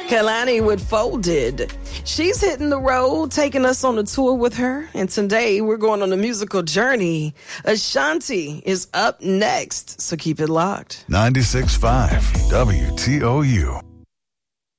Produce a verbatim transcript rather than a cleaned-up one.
Kehlani with Folded. She's hitting the road, taking us on a tour with her. And today we're going on a musical journey. Ashanti is up next, so keep it locked. ninety-six point five W T O U.